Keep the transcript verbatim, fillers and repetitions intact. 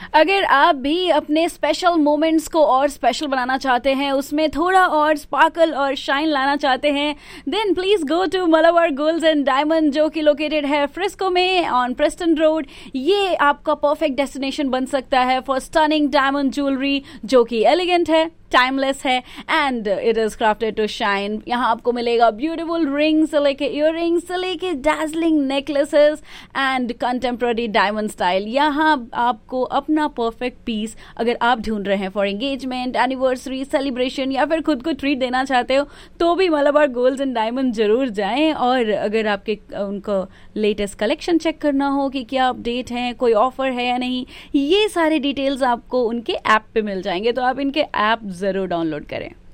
अगर आप भी अपने स्पेशल मोमेंट्स को और स्पेशल बनाना चाहते हैं, उसमें थोड़ा और स्पार्कल और शाइन लाना चाहते हैं, then please go to Malabar गोल्ड्स and diamond, जो कि लोकेटेड है फ्रिस्को में ऑन प्रेस्टन रोड। ये आपका परफेक्ट डेस्टिनेशन बन सकता है फॉर स्टनिंग डायमंड ज्वेलरी, जो कि एलिगेंट है, टाइमलेस है and it is crafted to shine. यहाँ आपको मिलेगा ब्यूटीफुल रिंग्स से लेके इयर रिंग्स से लेके dazzling necklaces and contemporary diamond style. यहाँ आपको अपना परफेक्ट पीस अगर आप ढूंढ रहे हैं फॉर एंगेजमेंट, एनिवर्सरी, सेलिब्रेशन या फिर खुद को ट्रीट देना चाहते हो, तो भी मलाबार गोल्ड्स एंड डायमंड जरूर जाएं। और अगर आपके उनको लेटेस्ट कलेक्शन चेक करना हो कि क्या अपडेट है, कोई ऑफर है या नहीं, ये सारे डिटेल्स आपको उनके ऐप पे मिल जाएंगे, तो आप इनके ऐप जरूर डाउनलोड करें।